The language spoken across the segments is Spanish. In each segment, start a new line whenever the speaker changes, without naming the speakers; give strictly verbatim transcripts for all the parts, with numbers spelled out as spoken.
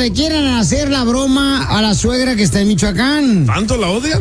le quieren hacer la broma a la suegra que está en Michoacán.
¿Tanto la odian?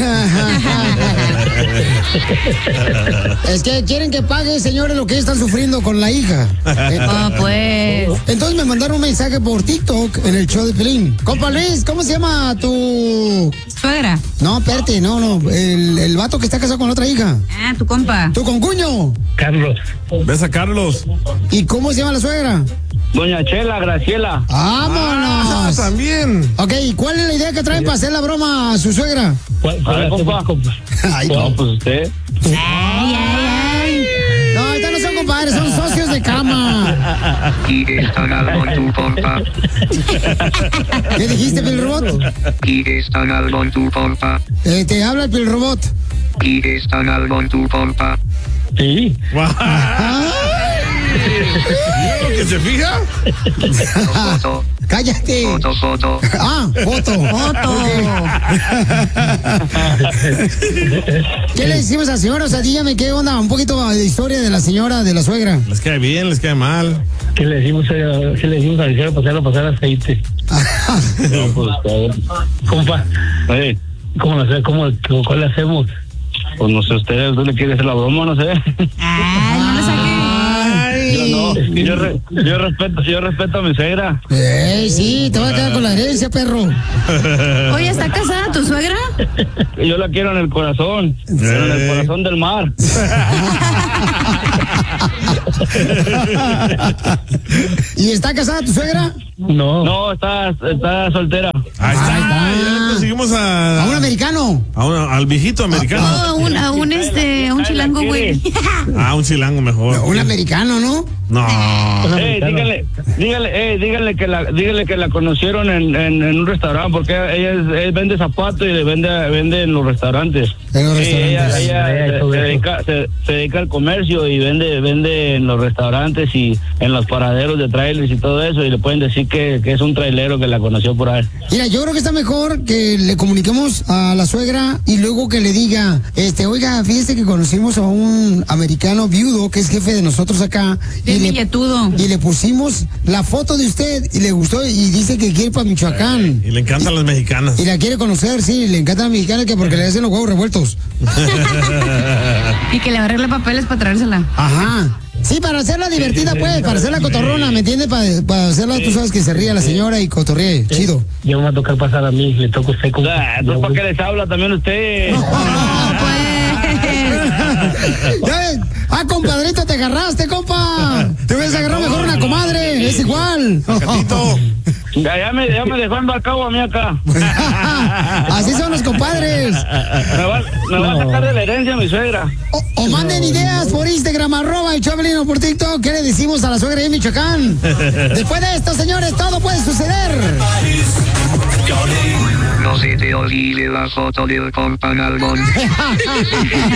Es que quieren que pague, señores, lo que están sufriendo con la hija.
Oh, pues.
Entonces me mandaron un mensaje por TikTok en el show de Pelín. Compa Luis, ¿cómo se llama tu
suegra?
No, espérate, no, no. El, el vato que está casado con la otra hija.
Ah, tu compa.
¿Tu concuño?
Carlos.
¿Ves a Carlos?
¿Y cómo se llama la suegra?
Doña Chela, Graciela.
¡Vámonos!
Ah, también.
Ok, ¿y cuál es la idea que traen para hacer la broma a su suegra?
¿Cuál, cuál
A ver,
compa?
compa.
Ay,
No,
no.
pues usted.
Ay, ay, ay.
No, estos no son compadres, son socios de cama.
Y están algo en tu compa.
¿Qué dijiste, Pilrobot?
Y están algo en tu compa.
Eh, te habla el Pilrobot.
Y están algo en tu compa.
Sí.
¿Vieron que se fija?
Foto,
¡Cállate!
foto, foto.
Ah, foto.
Foto.
¿Qué le decimos a la señora? O sea, dígame qué onda, un poquito de historia de la señora, de la suegra.
Les cae bien, les cae mal.
¿Qué le decimos a, qué le decimos a la señora pasar a pasar aceite? No, pues, a ver. Compa,
Hey,
¿cómo lo sé? ¿Cómo, ¿Cuál le hacemos?
pues no sé, usted, ¿usted le quiere hacer la broma? No sé.
Ay, no lo saqué.
Yo no, yo, re- yo respeto, yo respeto a mi suegra.
Eh, sí, te vas a quedar con la herencia, perro.
Oye, ¿está casada tu suegra?
Yo la quiero en el corazón, pero en el corazón del mar.
¿Y está casada tu suegra?
No.
No, está, está soltera.
Ahí está.
Ahí está.
Ya le conseguimos a,
A un americano.
a un- al viejito americano.
Oh, a un, a un, este, a un chilango, güey.
Ah, un chilango mejor.
Un americano, ¿no?
No.
Eh, dígale, dígale, eh, dígale que la, dígale que la conocieron en, en, en un restaurante, porque ella, es, ella vende zapatos y le vende, vende en los restaurantes.
En los
Sí, ella,
restaurantes.
ella
Ay,
se,
todo
se
eso.
dedica, se, se dedica al comercio y vende, vende en los restaurantes y en los paraderos de trailers y todo eso, y le pueden decir que, que es un trailero que la conoció por ahí.
Mira, yo creo que está mejor que le comuniquemos a la suegra y luego que le diga, este, oiga, fíjese que conocimos a un americano viudo que es jefe de nosotros acá.
Bien
y le,
billetudo.
y le pusimos la foto de usted y le gustó y dice que quiere ir para Michoacán.
Y le encantan las mexicanas.
Y la quiere conocer, sí, le encanta a la mexicana que porque le hacen los huevos revueltos.
Y que le va a arreglar papeles para traérsela.
Ajá. Sí, para hacerla divertida, pues, para hacerla cotorrona, ¿me entiendes? Para, para hacerla, tú sabes que se ría la señora y cotorríe, chido.
Ya me va a tocar pasar a mí, le toca a usted como...
Ah, entonces, ¿para qué les habla también usted?
No, pues.
Ya ves, ah, compadrito, te agarraste, compa. Te hubieras agarrado mejor una comadre, es igual.
Gatito.
Ya, ya me, ya me dejó embarcado a mí acá.
Así son los compadres.
Me va, me va a sacar de la herencia mi suegra.
O, o manden ideas por Instagram, arroba el Choplin o por TikTok. ¿Qué le decimos a la suegra de Michoacán? Después de esto, señores, todo puede suceder.
No se te olvide la foto del compa Nalgón.